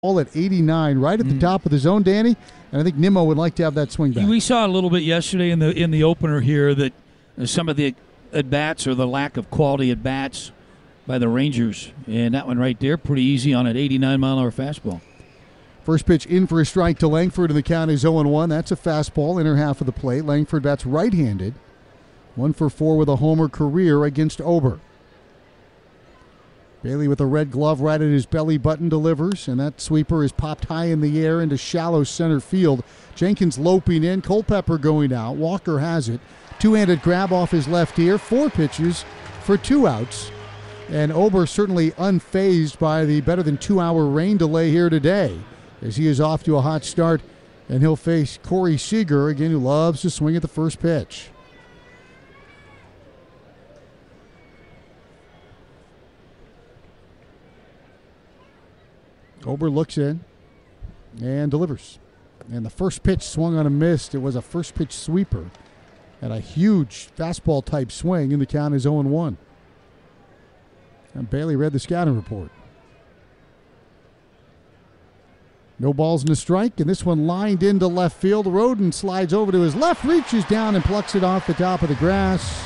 All at 89, right at the top of the zone, Danny. And I think Nimmo would like to have that swing back. We saw a little bit yesterday in the opener here that some of the at-bats or the lack of quality at-bats by the Rangers. And that one right there, pretty easy on an 89-mile-an-hour fastball. First pitch in for a strike to Langford, and the count is 0-1. That's a fastball, inner half of the plate. Langford bats right-handed. 1 for 4 with a homer career against Ober. Bailey with a red glove right at his belly button delivers, and that sweeper is popped high in the air into shallow center field. Jenkins loping in, Culpepper going out. Walker has it. Two-handed grab off his left ear. 4 pitches for 2 outs. And Ober certainly unfazed by the better than 2-hour rain delay here today, as he is off to a hot start, and he'll face Corey Seager again, who loves to swing at the first pitch. Ober looks in and delivers. And the first pitch swung on a miss. It was a first pitch sweeper and a huge fastball type swing, and the count is 0-1. And Bailey read the scouting report. No balls and a strike, and this one lined into left field. Roden slides over to his left, reaches down and plucks it off the top of the grass.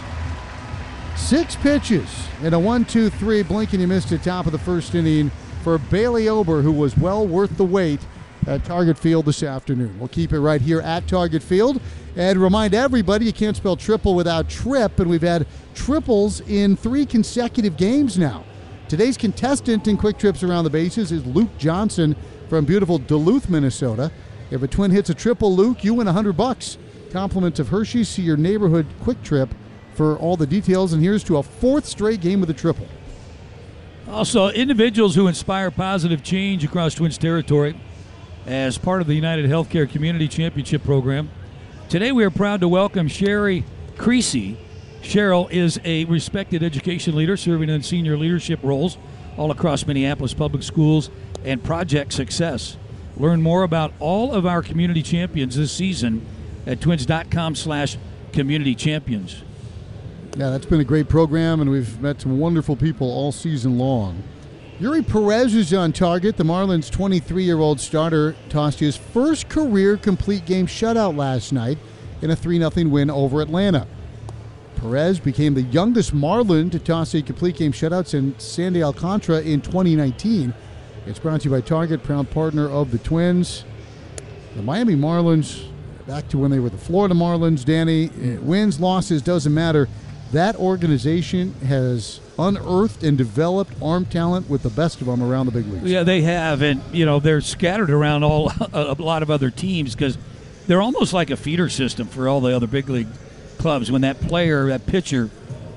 6 pitches and a 1-2-3. Blink and you missed it, top of the first inning for Bailey Ober, who was well worth the wait at Target Field this afternoon. We'll keep it right here at Target Field. And remind everybody, you can't spell triple without trip, and we've had triples in 3 consecutive games now. Today's contestant in Quick Trips Around the Bases is Luke Johnson from beautiful Duluth, Minnesota. If a twin hits a triple, Luke, you win $100. Compliments of Hershey's. See your neighborhood Quick Trip for all the details. And here's to a 4th straight game with a triple. Also, individuals who inspire positive change across Twins territory as part of the United Healthcare Community Championship Program. Today we are proud to welcome Sherry Creasy. Cheryl is a respected education leader serving in senior leadership roles all across Minneapolis public schools and Project Success. Learn more about all of our community champions this season at twins.com/community champions. Yeah, that's been a great program, and we've met some wonderful people all season long. Yuri Perez is on target. The Marlins' 23-year-old starter tossed his first career complete game shutout last night in a 3-0 win over Atlanta. Perez became the youngest Marlin to toss a complete game shutout since Sandy Alcantara in 2019. It's brought to you by Target, proud partner of the Twins. The Miami Marlins, back to when they were the Florida Marlins, Danny, wins, losses, doesn't matter. That organization has unearthed and developed arm talent with the best of them around the big leagues. Yeah, they have, and they're scattered around a lot of other teams because they're almost like a feeder system for all the other big league clubs. When that player, that pitcher,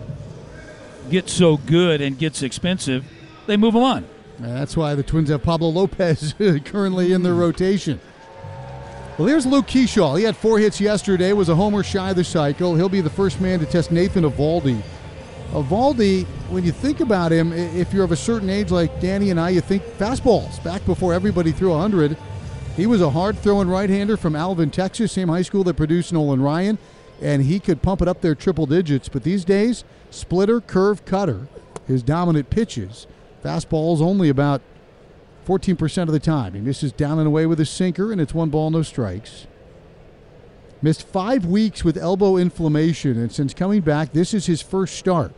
gets so good and gets expensive, they move them on. And that's why the Twins have Pablo Lopez currently in their rotation. Well, here's Luke Keyshaw. He had 4 hits yesterday, was a homer shy of the cycle. He'll be the first man to test Nathan Eovaldi. Eovaldi, when you think about him, if you're of a certain age like Danny and I, you think fastballs. Back before everybody threw 100, he was a hard-throwing right-hander from Alvin, Texas, same high school that produced Nolan Ryan, and he could pump it up there triple digits. But these days, splitter, curve, cutter, his dominant pitches. Fastballs only about 14% of the time. He misses down and away with his sinker, and it's 1 ball, no strikes. Missed 5 weeks with elbow inflammation, and since coming back, this is his first start.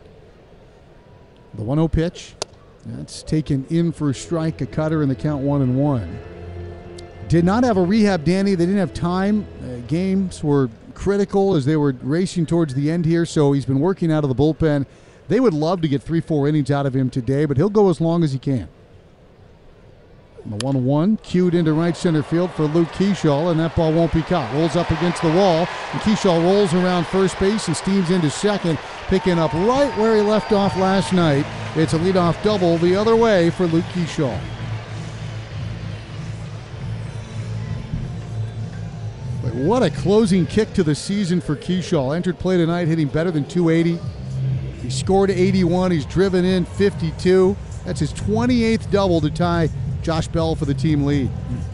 The 1-0 pitch. That's taken in for a strike, a cutter, and the count 1-1. Did not have a rehab, Danny. They didn't have time. Games were critical as they were racing towards the end here, so he's been working out of the bullpen. They would love to get 3-4 innings out of him today, but he'll go as long as he can. And the 1-1 cued into right center field for Luke Keyshaw, and that ball won't be caught. Rolls up against the wall, and Keyshaw rolls around first base and steams into second, picking up right where he left off last night. It's a leadoff double the other way for Luke Keyshaw. But what a closing kick to the season for Keyshaw. Entered play tonight hitting better than .280. He scored 81. He's driven in 52. That's his 28th double to tie Josh Bell for the team lead.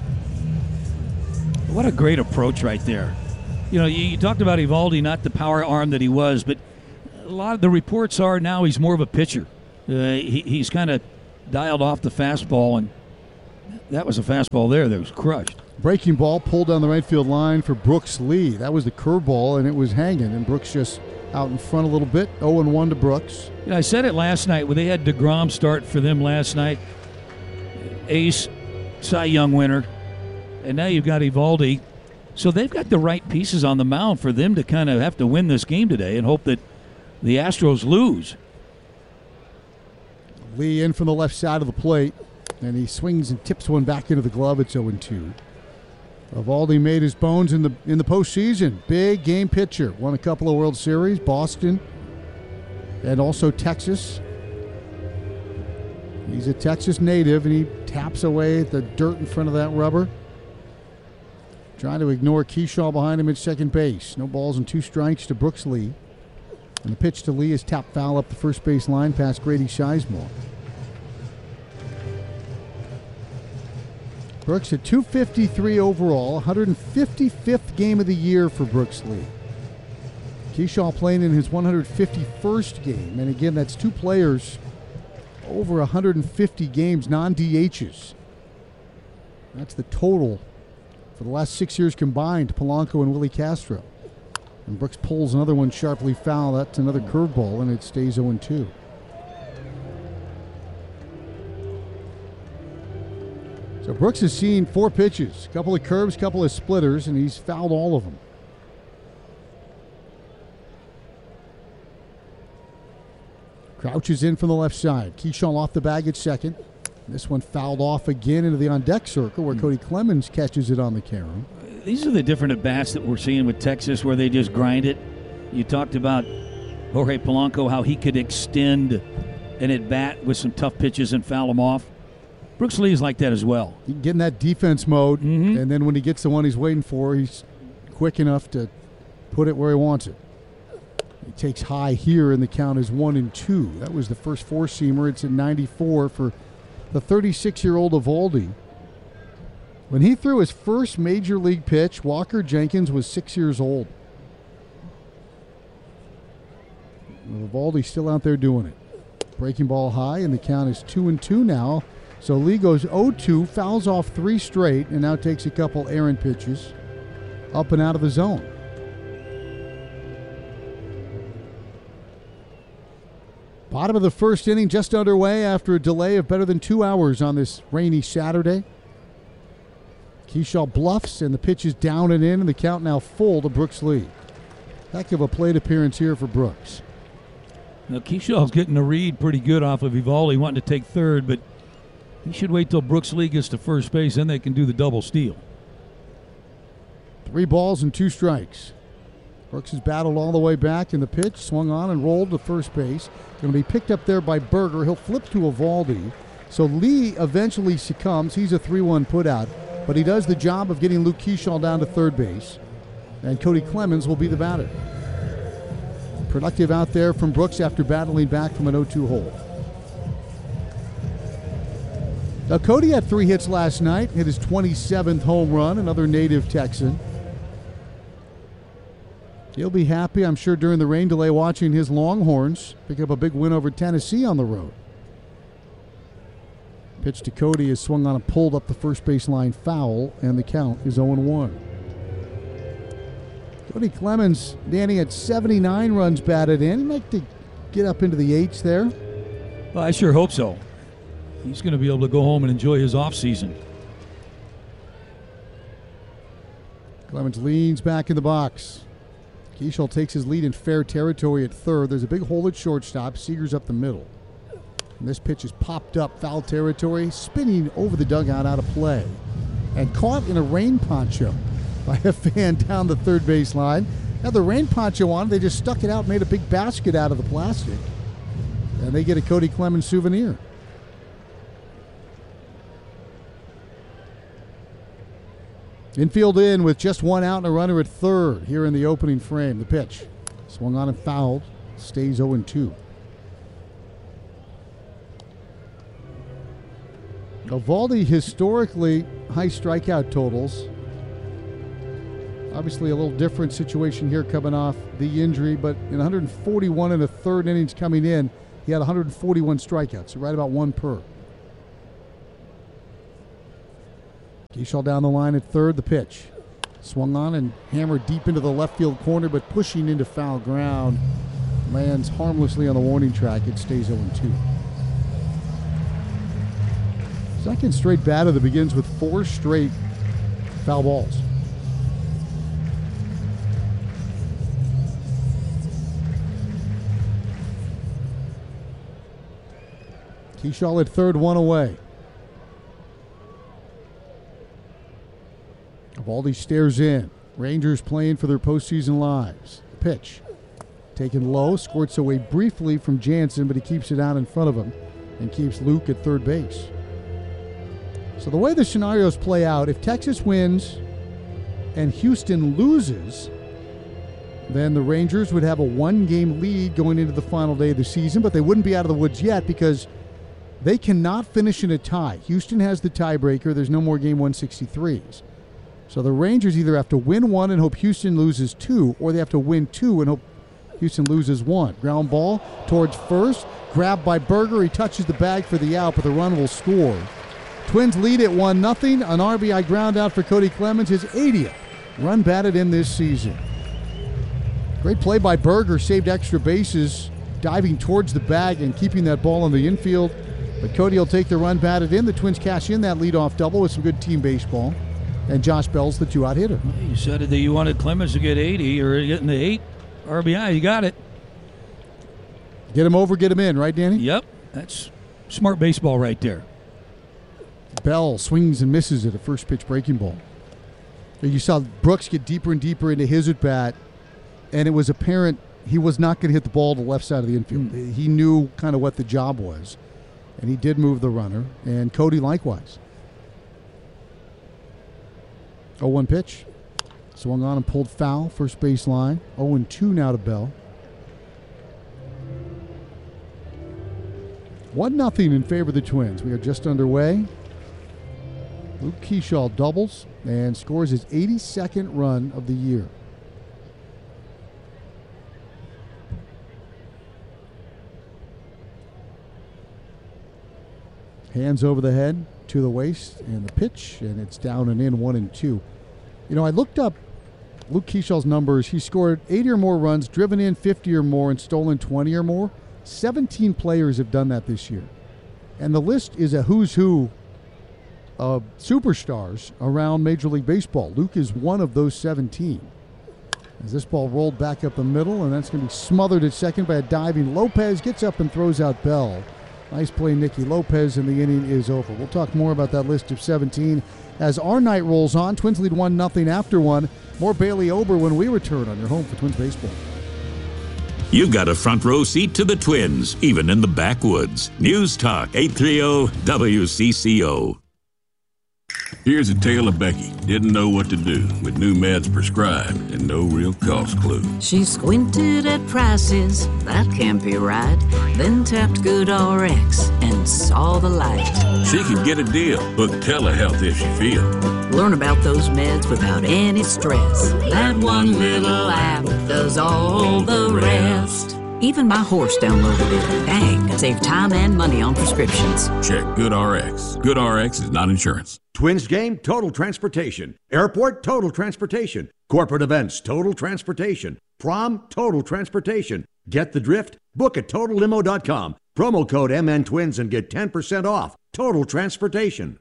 What a great approach right there. You talked about Eovaldi, not the power arm that he was, but a lot of the reports are now he's more of a pitcher. He's kind of dialed off the fastball, and That was a fastball there that was crushed. Breaking ball pulled down the right field line for Brooks Lee. That was the curveball, and it was hanging, and Brooks just out in front a little bit. 0-1 to Brooks. I said it last night when they had DeGrom start for them last night. Ace, Cy Young winner, and now you've got Eovaldi. So they've got the right pieces on the mound for them to kind of have to win this game today and hope that the Astros lose. Lee in from the left side of the plate, and he swings and tips one back into the glove. It's 0-2. Eovaldi made his bones in the postseason. Big game pitcher. Won a couple of World Series, Boston, and also Texas. He's a Texas native, and he taps away at the dirt in front of that rubber. Trying to ignore Kershaw behind him at second base. No balls and 2 strikes to Brooks Lee. And the pitch to Lee is tapped foul up the first base line past Grady Sizemore. Brooks at 253 overall, 155th game of the year for Brooks Lee. Kershaw playing in his 151st game, and again, that's 2 players over 150 games, non-DHs. That's the total for the last 6 years combined, Polanco and Willie Castro. And Brooks pulls another one sharply foul. That's another curveball, and it stays 0-2. So Brooks has seen 4 pitches, a couple of curves, a couple of splitters, and he's fouled all of them. Crouch is in from the left side. Kershaw off the bag at second. This one fouled off again into the on-deck circle where Cody Clemens catches it on the carom. These are the different at-bats that we're seeing with Texas where they just grind it. You talked about Jorge Polanco, how he could extend an at-bat with some tough pitches and foul them off. Brooks Lee is like that as well. He can get in that defense mode, and then when he gets the one he's waiting for, he's quick enough to put it where he wants it. He takes high here, and the count is 1-2. That was the first 4-seamer. It's at 94 for the 36-year-old Eovaldi. When he threw his first major league pitch, Walker Jenkins was 6 years old. Eovaldi still out there doing it. Breaking ball high, and the count is 2-2 now. So Lee goes 0-2, fouls off 3 straight, and now takes a couple errant pitches up and out of the zone. Bottom of the first inning just underway after a delay of better than 2 hours on this rainy Saturday. Kershaw bluffs, and the pitch is down and in, and the count now full to Brooks Lee. Heck of a plate appearance here for Brooks. Now Kershaw's getting a read pretty good off of Eovaldi, wanting to take third, but he should wait till Brooks Lee gets to first base, then they can do the double steal. 3 balls and 2 strikes. Brooks has battled all the way back, and the pitch swung on and rolled to first base. Going to be picked up there by Berger. He'll flip to Eovaldi. So Lee eventually succumbs. He's a 3-1 putout, but he does the job of getting Luke Kershaw down to third base, and Cody Clemens will be the batter. Productive out there from Brooks after battling back from an 0-2 hole. Now, Cody had 3 hits last night, hit his 27th home run, another native Texan. He'll be happy, I'm sure, during the rain delay watching his Longhorns pick up a big win over Tennessee on the road. Pitch to Cody is swung on and pulled up the first baseline foul, and the count is 0-1. Cody Clemens, Danny, at 79 runs batted in. He'd like to get up into the 8s there. Well, I sure hope so. He's going to be able to go home and enjoy his offseason. Clemens leans back in the box. Kershaw takes his lead in fair territory at third. There's a big hole at shortstop. Seager's up the middle. And this pitch is popped up foul territory, spinning over the dugout out of play. And caught in a rain poncho by a fan down the third base line. Had the rain poncho on, they just stuck it out, made a big basket out of the plastic. And they get a Cody Clemens souvenir. Infield in with just 1 out and a runner at third here in the opening frame. The pitch swung on and fouled. Stays 0-2. Eovaldi historically high strikeout totals. Obviously a little different situation here coming off the injury, but in 141 and a third innings coming in, he had 141 strikeouts, so right about 1 per. Keyshaw down the line at third. The pitch. Swung on and hammered deep into the left field corner, but pushing into foul ground. Lands harmlessly on the warning track. It stays 0-2. Second straight batter that begins with 4 straight foul balls. Keyshaw at third, 1 away. Eovaldi stares in. Rangers playing for their postseason lives. Pitch. Taken low, squirts away briefly from Jansen, but he keeps it out in front of him and keeps Luke at third base. So the way the scenarios play out, if Texas wins and Houston loses, then the Rangers would have a 1-game lead going into the final day of the season, but they wouldn't be out of the woods yet because they cannot finish in a tie. Houston has the tiebreaker. There's no more Game 163s. So the Rangers either have to win 1 and hope Houston loses 2, or they have to win 2 and hope Houston loses 1. Ground ball towards first. Grabbed by Berger. He touches the bag for the out, but the run will score. Twins lead at 1-0. An RBI ground out for Cody Clemens, his 80th run batted in this season. Great play by Berger. Saved extra bases, diving towards the bag and keeping that ball on the infield. But Cody will take the run batted in. The Twins cash in that leadoff double with some good team baseball. And Josh Bell's the 2-out hitter. You said that you wanted Clemens to get 80 or getting the 8 RBI. You got it. Get him over, get him in, right, Danny? Yep. That's smart baseball right there. Bell swings and misses at a first pitch breaking ball. You saw Brooks get deeper and deeper into his at bat, and it was apparent he was not going to hit the ball to the left side of the infield. He knew kind of what the job was, and he did move the runner, and Cody likewise. 0-1 pitch. Swung on and pulled foul, first base line. 0-2 now to Bell. 1-0 in favor of the Twins. We are just underway. Luke Keyshaw doubles and scores his 82nd run of the year. Hands over the head to the waist and the pitch, and it's down and in 1-2. You know, I looked up Luke Keyshaw's numbers. He scored 80 or more runs, driven in 50 or more, and stolen 20 or more. 17 players have done that this year. And the list is a who's who of superstars around Major League Baseball. Luke is one of those 17. As this ball rolled back up the middle, and that's going to be smothered at second by a diving Lopez. Gets up and throws out Bell. Nice play, Nicky Lopez, and the inning is over. We'll talk more about that list of 17 as our night rolls on. Twins lead 1-0 after one. More Bailey Ober when we return on your home for Twins baseball. You've got a front row seat to the Twins, even in the backwoods. News Talk 830 WCCO. Here's a tale of Becky. Didn't know what to do with new meds prescribed and no real cost clue. She squinted at prices, that can't be right. Then tapped GoodRx and saw the light. She could get a deal. Book telehealth if she feel. Learn about those meds without any stress. That one little app does all the rest. Even my horse downloaded it. Dang, save time and money on prescriptions. Check GoodRx. GoodRx is not insurance. Twins game, Total Transportation. Airport, Total Transportation. Corporate events, Total Transportation. Prom, Total Transportation. Get the drift? Book at TotalLimo.com. Promo code MNTwins and get 10% off. Total Transportation.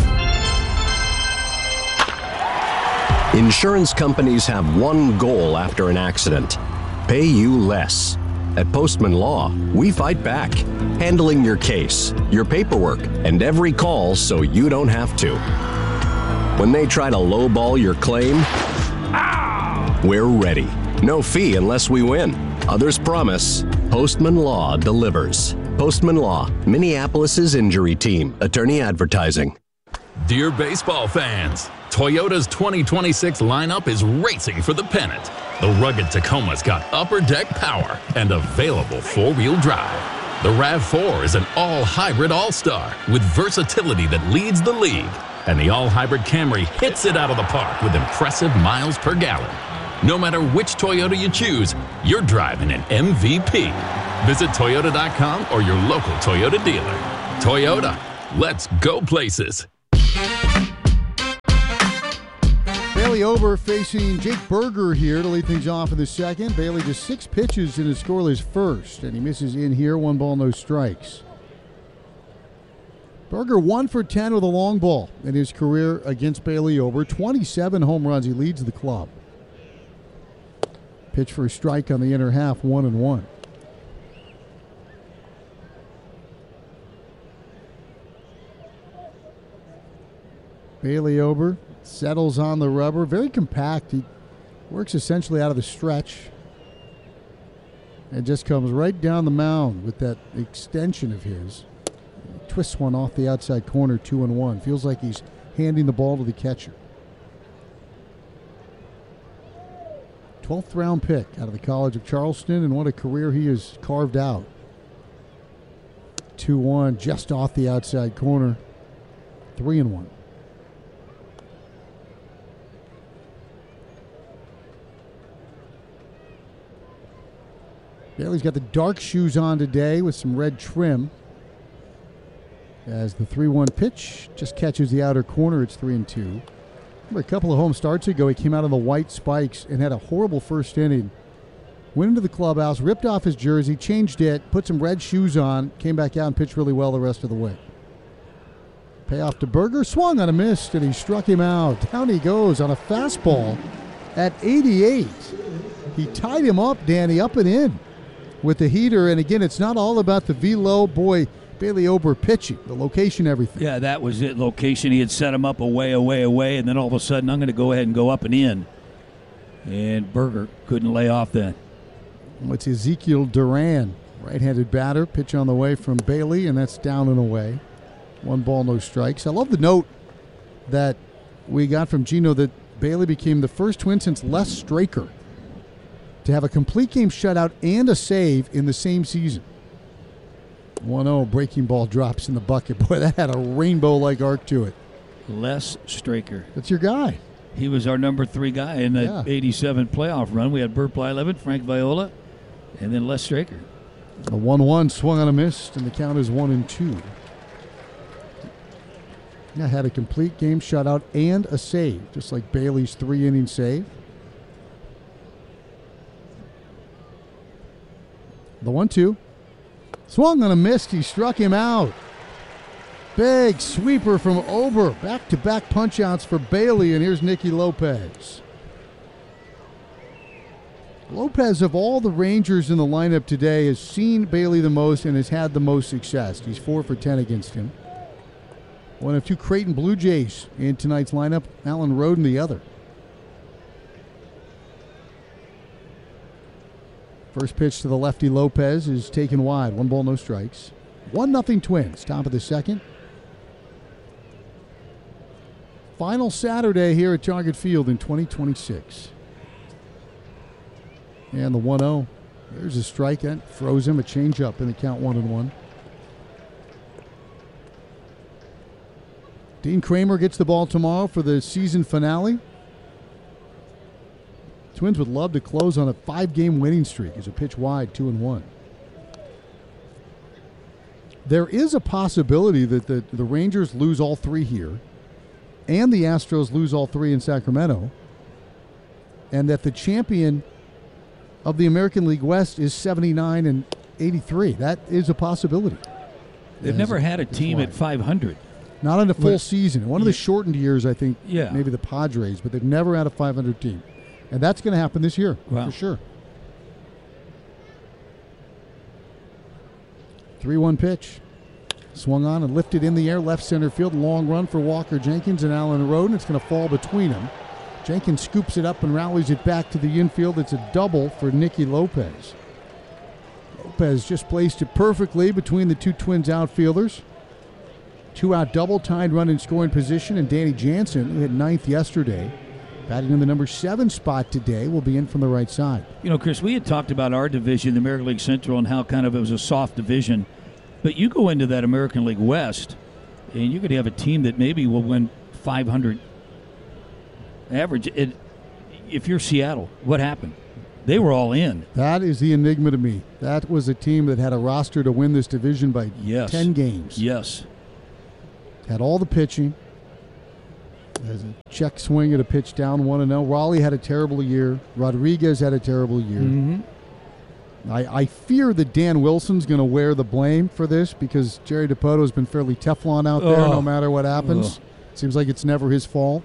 Insurance companies have one goal after an accident: pay you less. At Postman Law, we fight back, handling your case, your paperwork, and every call so you don't have to. When they try to lowball your claim, we're ready. No fee unless we win. Others promise. Postman Law delivers. Postman Law, Minneapolis's injury team. Attorney Advertising. Dear baseball fans, Toyota's 2026 lineup is racing for the pennant. The rugged Tacoma's got upper deck power and available four-wheel drive. The RAV4 is an all-hybrid all-star with versatility that leads the league. And the all-hybrid Camry hits it out of the park with impressive miles per gallon. No matter which Toyota you choose, you're driving an MVP. Visit Toyota.com or your local Toyota dealer. Toyota, let's go places. Bailey Ober facing Jake Berger here to lead things off in the second. Bailey just 6 pitches in his scoreless first, and he misses in here. 1 ball, no strikes. Berger 1 for 10 with a long ball in his career against Bailey Ober. 27 home runs. He leads the club. Pitch for a strike on the inner half, 1-1. Bailey Ober settles on the rubber. Very compact. He works essentially out of the stretch and just comes right down the mound with that extension of his. He twists one off the outside corner, 2-1. Feels like he's handing the ball to the catcher. 12th round pick out of the College of Charleston, and what a career he has carved out. 2-1, just off the outside corner, 3-1. Bailey's got the dark shoes on today with some red trim. As the 3-1 pitch just catches the outer corner, it's 3-2. Remember a couple of home starts ago, he came out on the white spikes and had a horrible first inning. Went into the clubhouse, ripped off his jersey, changed it, put some red shoes on, came back out and pitched really well the rest of the way. Payoff to Berger, swung on a miss, and he struck him out. Down he goes on a fastball at 88. He tied him up, Danny, up and in with the heater. And again, it's not all about the velo. Boy, Bailey Ober pitching, the location, everything. Yeah, that was it. Location. He had set him up away, and then all of a sudden, I'm going to go ahead and go up and in. And Berger couldn't lay off then. Well, it's Ezekiel Duran, right-handed batter. Pitch on the way from Bailey, and that's down and away. 1 ball, no strikes. I love the note that we got from Gino that Bailey became the first Twin since Les Straker to have a complete game shutout and a save in the same season. 1-0, breaking ball drops in the bucket. Boy, that had a rainbow-like arc to it. Les Straker. That's your guy. He was our number 3 guy in the 87 playoff run. We had Burt Blyleven, Frank Viola, and then Les Straker. The 1-1 swung on a miss, and the count is 1-2. Yeah, had a complete game shutout and a save, just like Bailey's 3-inning save. The 1-2. Swung on a miss. He struck him out. Big sweeper from Ober. Back-to-back punch-outs for Bailey, and here's Nicky Lopez. Lopez, of all the Rangers in the lineup today, has seen Bailey the most and has had the most success. He's 4 for 10 against him. One of 2 Creighton Blue Jays in tonight's lineup. Alan Roden the other. First pitch to the lefty Lopez is taken wide. 1 ball, no strikes. 1-0 Twins. Top of the second. Final Saturday here at Target Field in 2026. And the 1-0. There's a strike that froze him. A changeup in the count, 1-1. Dean Kramer gets the ball tomorrow for the season finale. Twins would love to close on a 5-game winning streak as a pitch wide, 2-1. There is a possibility that the Rangers lose all 3 here and the Astros lose all 3 in Sacramento, and that the champion of the American League West is 79 and 83. That is a possibility. They've never had a team at 500. Not in a full season. One of the shortened years, I think, Yeah. maybe the Padres, but they've never had a 500 team. And that's going to happen this year, for sure. 3-1 pitch. Swung on and lifted in the air, left center field. Long run for Walker Jenkins and Alan Roden. It's going to fall between them. Jenkins scoops it up and rallies it back to the infield. It's a double for Nicky Lopez. Lopez just placed it perfectly between the 2 Twins outfielders. 2-out double, tied run in scoring position, and Danny Jansen, who hit 9th yesterday, batting in the number 7 spot today, will be in from the right side. You know, Chris, we had talked about our division, the American League Central, and how kind of it was a soft division. But you go into that American League West, and you could have a team that maybe will win 500 average. If you're Seattle, what happened? They were all in. That is the enigma to me. That was a team that had a roster to win this division by 10 games. Yes. Had all the pitching. As a check swing at a pitch down 1-0. Raleigh had a terrible year. Rodriguez had a terrible year. Mm-hmm. I fear that Dan Wilson's going to wear the blame for this because Jerry Dipoto has been fairly Teflon out there no matter what happens. Seems like it's never his fault.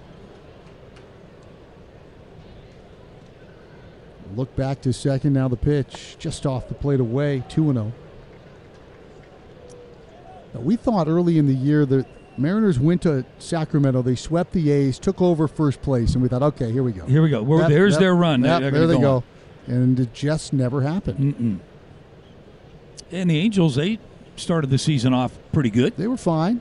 Look back to second. Now the pitch just off the plate away. 2-0. Now, we thought early in the year that Mariners went to Sacramento. They swept the A's, took over first place, and we thought, okay, here we go. Here we go. There's their run. There they go. And it just never happened. Mm-mm. And the Angels, they started the season off pretty good. They were fine.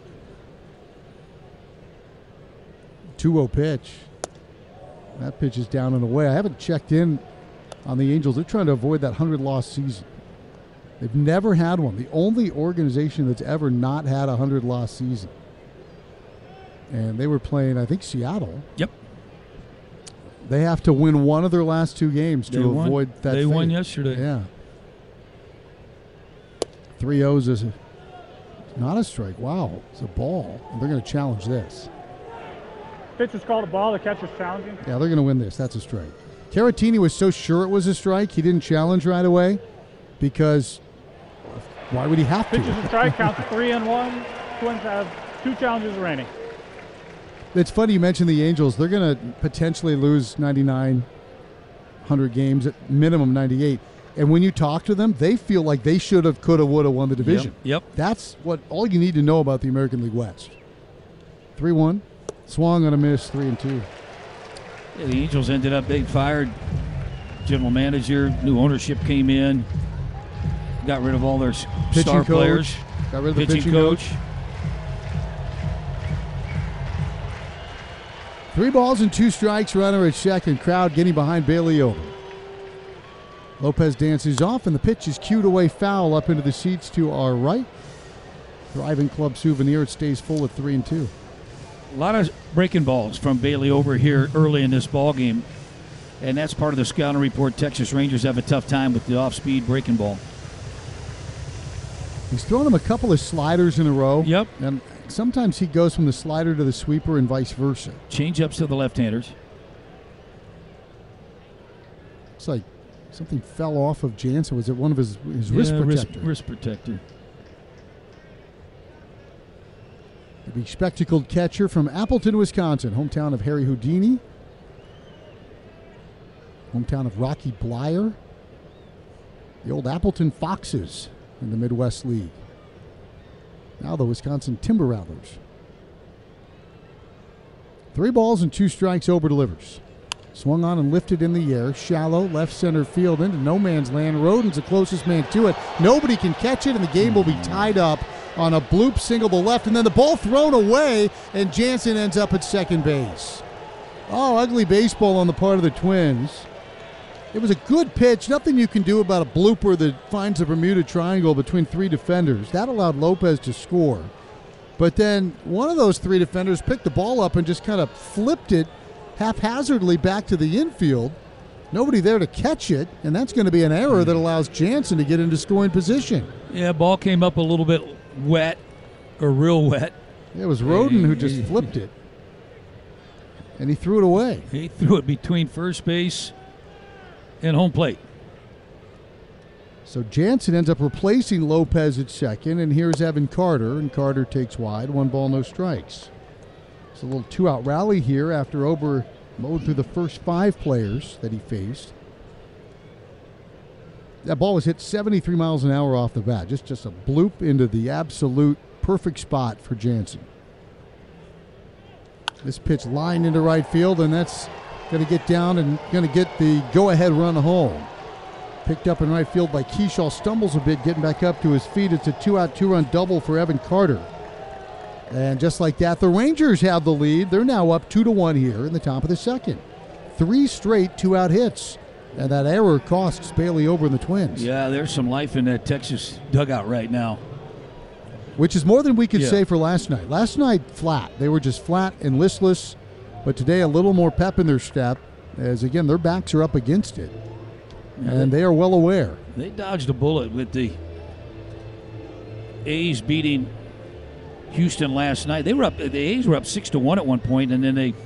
2-0 pitch. That pitch is down and away. I haven't checked in on the Angels. They're trying to avoid that 100-loss season. They've never had one. The only organization that's ever not had a 100-loss season. And they were playing, I think, Seattle. Yep. They have to win one of their last two games to avoid that. They won yesterday. Yeah. 3-0 is not a strike. Wow, it's a ball. They're going to challenge this. Pitch is called a ball. The catcher's challenging. Yeah, they're going to win this. That's a strike. Caratini was so sure it was a strike, he didn't challenge right away because why would he have to? Pitch is a strike. Counts 3-1. Twins have 2 challenges remaining. It's funny you mentioned the Angels. They're going to potentially lose 99, 100 games, at minimum 98. And when you talk to them, they feel like they should have, could have, would have won the division. Yep. That's all you need to know about the American League West. 3-1. Swung on a miss, 3-2. Yeah, the Angels ended up, they fired general manager, new ownership came in, got rid of all their star players. Got rid of the pitching coach. 3 balls and 2 strikes, runner at second. Crowd getting behind Bailey Ober. Lopez dances off, and the pitch is cued away foul up into the seats to our right. Thriving Club Souvenir, it stays full at 3-2. A lot of breaking balls from Bailey Ober here early in this ball game, and that's part of the scouting report. Texas Rangers have a tough time with the off-speed breaking ball. He's thrown him a couple of sliders in a row. Yep. And sometimes he goes from the slider to the sweeper and vice versa. Change-ups to the left-handers. It's like something fell off of Jansen. Was it one of his wrist protector? Wrist protector. The bespectacled catcher from Appleton, Wisconsin, hometown of Harry Houdini, hometown of Rocky Blyer, the old Appleton Foxes in the Midwest League. Now the Wisconsin Timber Rattlers. 3 balls and 2 strikes. Ober delivers. Swung on and lifted in the air. Shallow left center field into no man's land. Roden's the closest man to it. Nobody can catch it, and the game will be tied up on a bloop single to left, and then the ball thrown away, and Jansen ends up at second base. Oh, ugly baseball on the part of the Twins. It was a good pitch. Nothing you can do about a blooper that finds the Bermuda Triangle between 3 defenders. That allowed Lopez to score. But then one of those 3 defenders picked the ball up and just kind of flipped it haphazardly back to the infield. Nobody there to catch it, and that's going to be an error that allows Jansen to get into scoring position. Yeah, ball came up a little bit wet, or real wet. It was Roden who just flipped it, and he threw it away. He threw it between first base and home plate. So Jansen ends up replacing Lopez at second, and here's Evan Carter, and Carter takes wide. 1 ball, no strikes. It's a little 2-out rally here after Ober mowed through the first 5 players that he faced. That ball was hit 73 miles an hour off the bat. Just a bloop into the absolute perfect spot for Jansen. This pitch lined into right field, and that's going to get down and going to get the go-ahead run home. Picked up in right field by Keyshaw. Stumbles a bit, getting back up to his feet. It's a 2-out, 2-run double for Evan Carter. And just like that, the Rangers have the lead. They're now up 2-1 here in the top of the second. 3 straight 2-out hits. And that error costs Bailey Ober and the Twins. Yeah, there's some life in that Texas dugout right now. Which is more than we could say for last night. Last night, flat. They were just flat and listless. But today, a little more pep in their step, as, again, their backs are up against it. Yeah, and they are well aware. They dodged a bullet with the A's beating Houston last night. The A's were up 6-1 at one point, and then they